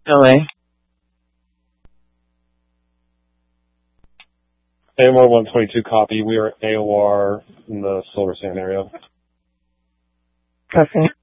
LA. AOR 122 copy. We are at AOR in the Silver Sand area. Copy.